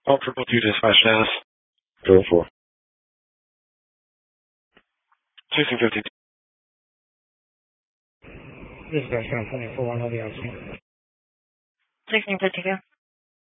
All 222 dispatch status. Go for. 1652. Dispatch 24 on the outside. 1652.